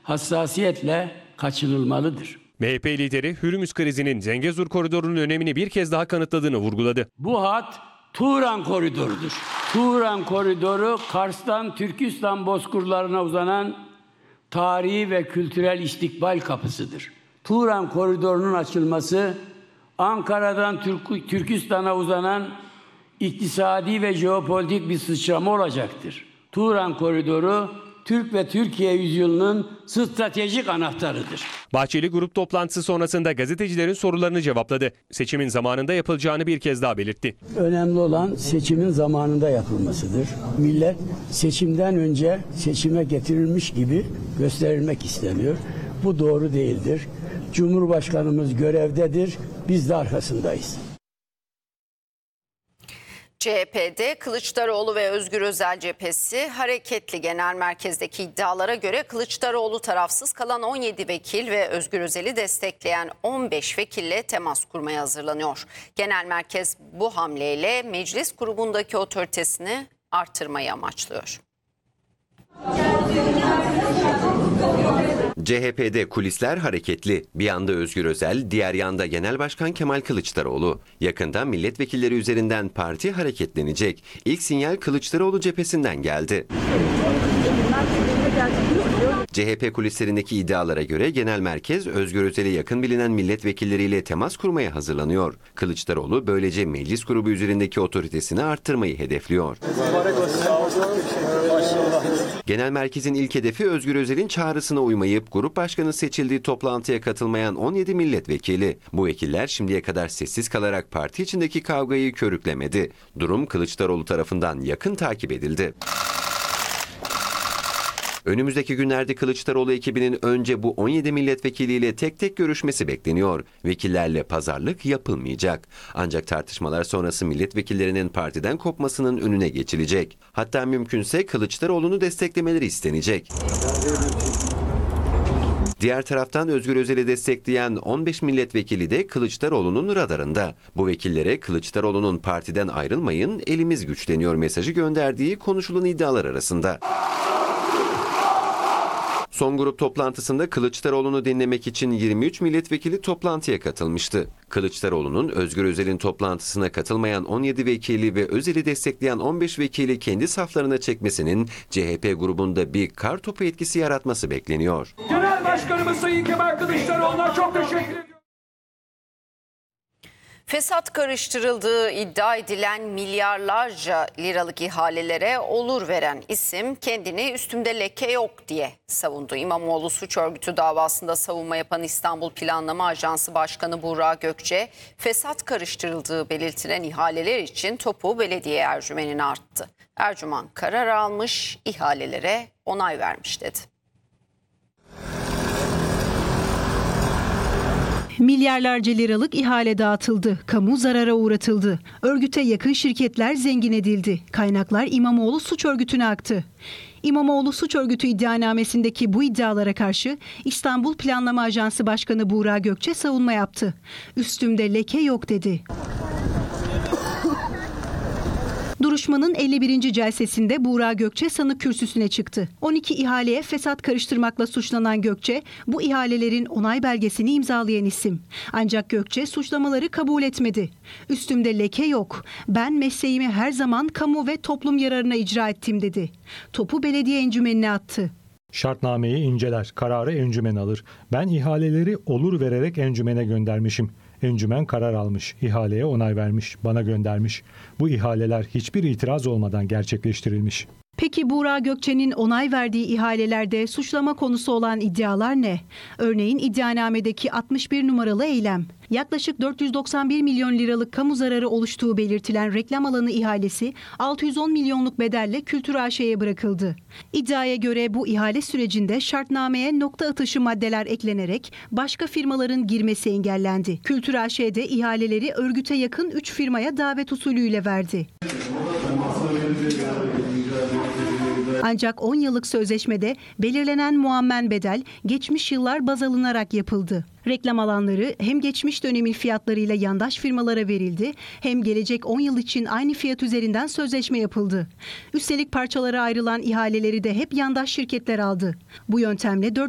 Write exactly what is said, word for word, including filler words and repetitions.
hassasiyetle kaçınılmalıdır. M H P lideri Hürmüz krizinin Zengezur koridorunun önemini bir kez daha kanıtladığını vurguladı. Bu hat Turan koridorudur. Turan koridoru Kars'tan Türkistan bozkırlarına uzanan tarihi ve kültürel istikbal kapısıdır. Turan koridorunun açılması Ankara'dan Türk Türkistan'a uzanan iktisadi ve jeopolitik bir sıçrama olacaktır. Turan koridoru Türk ve Türkiye yüzyılının stratejik anahtarıdır. Bahçeli grup toplantısı sonrasında gazetecilerin sorularını cevapladı. Seçimin zamanında yapılacağını bir kez daha belirtti. Önemli olan seçimin zamanında yapılmasıdır. Millet seçimden önce seçime getirilmiş gibi gösterilmek isteniyor. Bu doğru değildir. Cumhurbaşkanımız görevdedir. Biz de arkasındayız. C H P'de Kılıçdaroğlu ve Özgür Özel cephesi hareketli. Genel merkezdeki iddialara göre Kılıçdaroğlu tarafsız kalan on yedi vekil ve Özgür Özel'i destekleyen on beş vekille temas kurmaya hazırlanıyor. Genel merkez bu hamleyle meclis grubundaki otoritesini artırmayı amaçlıyor. C H P'de kulisler hareketli. Bir yanda Özgür Özel, diğer yanda Genel Başkan Kemal Kılıçdaroğlu. Yakında milletvekilleri üzerinden parti hareketlenecek. İlk sinyal Kılıçdaroğlu cephesinden geldi. C H P kulislerindeki iddialara göre genel merkez Özgür Özel'e yakın bilinen milletvekilleriyle temas kurmaya hazırlanıyor. Kılıçdaroğlu böylece meclis grubu üzerindeki otoritesini arttırmayı hedefliyor. Genel merkezin ilk hedefi Özgür Özel'in çağrısına uymayıp grup başkanı seçildiği toplantıya katılmayan on yedi milletvekili. Bu vekiller şimdiye kadar sessiz kalarak parti içindeki kavgayı körüklemedi. Durum Kılıçdaroğlu tarafından yakın takip edildi. Önümüzdeki günlerde Kılıçdaroğlu ekibinin önce bu on yedi milletvekiliyle tek tek görüşmesi bekleniyor. Vekillerle pazarlık yapılmayacak. Ancak tartışmalar sonrası milletvekillerinin partiden kopmasının önüne geçilecek. Hatta mümkünse Kılıçdaroğlu'nu desteklemeleri istenecek. Diğer taraftan Özgür Özel'i destekleyen on beş milletvekili de Kılıçdaroğlu'nun radarında. Bu vekillere Kılıçdaroğlu'nun partiden ayrılmayın, elimiz güçleniyor mesajı gönderdiği konuşulan iddialar arasında. Son grup toplantısında Kılıçdaroğlu'nu dinlemek için yirmi üç milletvekili toplantıya katılmıştı. Kılıçdaroğlu'nun Özgür Özel'in toplantısına katılmayan on yedi vekili ve Özel'i destekleyen on beş vekili kendi saflarına çekmesinin C H P grubunda bir kartopu etkisi yaratması bekleniyor. Genel Başkanımız Sayın Kemal Kılıçdaroğlu'na çok teşekkür ediyorum. Fesat karıştırıldığı iddia edilen milyarlarca liralık ihalelere olur veren isim kendini üstümde leke yok diye savundu. İmamoğlu suç örgütü davasında savunma yapan İstanbul Planlama Ajansı Başkanı Burak Gökçe, fesat karıştırıldığı belirtilen ihaleler için topu belediye ercümenine attı. Ercümen karar almış, ihalelere onay vermiş dedi. Milyarlarca liralık ihale dağıtıldı, kamu zarara uğratıldı. Örgüte yakın şirketler zengin edildi. Kaynaklar İmamoğlu suç örgütüne aktı. İmamoğlu suç örgütü iddianamesindeki bu iddialara karşı İstanbul Planlama Ajansı Başkanı Burak Gökçe savunma yaptı. Üstümde leke yok dedi. Duruşmanın elli birinci celsesinde Burak Gökçe sanık kürsüsüne çıktı. on iki ihaleye fesat karıştırmakla suçlanan Gökçe, bu ihalelerin onay belgesini imzalayan isim. Ancak Gökçe suçlamaları kabul etmedi. Üstümde leke yok. Ben mesleğimi her zaman kamu ve toplum yararına icra ettim dedi. Topu belediye encümenine attı. Şartnameyi inceler, kararı encümen alır. Ben ihaleleri olur vererek encümene göndermişim. Encümen karar almış, ihaleye onay vermiş, bana göndermiş. Bu ihaleler hiçbir itiraz olmadan gerçekleştirilmiş. Peki Burak Gökçe'nin onay verdiği ihalelerde suçlama konusu olan iddialar ne? Örneğin iddianamedeki altmış bir numaralı eylem. Yaklaşık dört yüz doksan bir milyon liralık kamu zararı oluştuğu belirtilen reklam alanı ihalesi altı yüz on milyonluk bedelle Kültür A Ş'ye bırakıldı. İddiaya göre bu ihale sürecinde şartnameye nokta atışı maddeler eklenerek başka firmaların girmesi engellendi. Kültür A Ş'de ihaleleri örgüte yakın üç firmaya davet usulüyle verdi. Ancak on yıllık sözleşmede belirlenen muammen bedel geçmiş yıllar baz alınarak yapıldı. Reklam alanları hem geçmiş dönemin fiyatlarıyla yandaş firmalara verildi, hem gelecek on yıl için aynı fiyat üzerinden sözleşme yapıldı. Üstelik parçalara ayrılan ihaleleri de hep yandaş şirketler aldı. Bu yöntemle dört